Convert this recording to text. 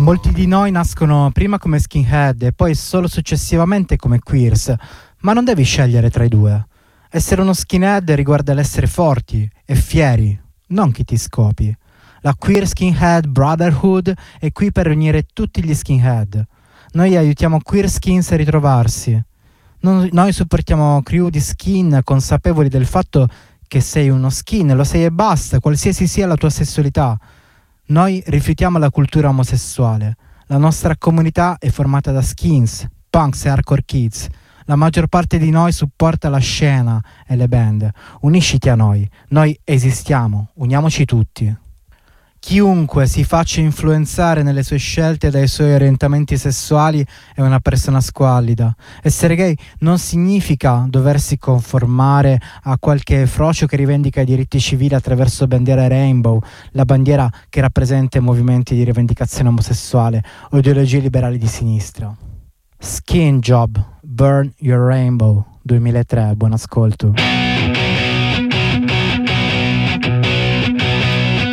Molti di noi nascono prima come skinhead e poi solo successivamente come queers, ma non devi scegliere tra i due. Essere uno skinhead riguarda l'essere forti e fieri, non chi ti scopi. La Queer Skinhead Brotherhood è qui per riunire tutti gli skinhead. Noi aiutiamo queer skins a ritrovarsi. Noi supportiamo crew di skin consapevoli del fatto che sei uno skin, lo sei e basta, qualsiasi sia la tua sessualità. Noi rifiutiamo la cultura omosessuale. La nostra comunità è formata da skins, punks e hardcore kids. La maggior parte di noi supporta la scena e le band. Unisciti a noi. Noi esistiamo. Uniamoci tutti. Chiunque si faccia influenzare nelle sue scelte dai suoi orientamenti sessuali è una persona squallida. Essere gay non significa doversi conformare a qualche frocio che rivendica i diritti civili attraverso bandiera rainbow, la bandiera che rappresenta i movimenti di rivendicazione omosessuale o ideologie liberali di sinistra. Skin Job, Burn Your Rainbow, 2003, buon ascolto.